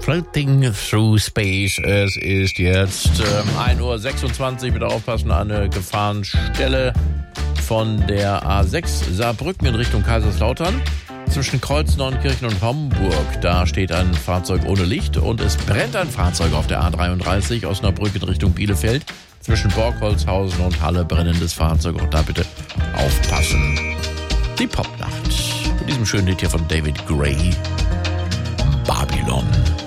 Floating Through Space. Es ist jetzt 1:26 Uhr. Bitte aufpassen, eine Gefahrenstelle von der A6 Saarbrücken in Richtung Kaiserslautern. Zwischen Kreuzneunkirchen und Homburg, da steht ein Fahrzeug ohne Licht und es brennt ein Fahrzeug auf der A33 Osnabrück in Richtung Bielefeld. Zwischen Borgholzhausen und Halle brennendes Fahrzeug. Auch da bitte aufpassen. Die Popnacht. Mit diesem schönen Lied hier von David Gray. Babylon.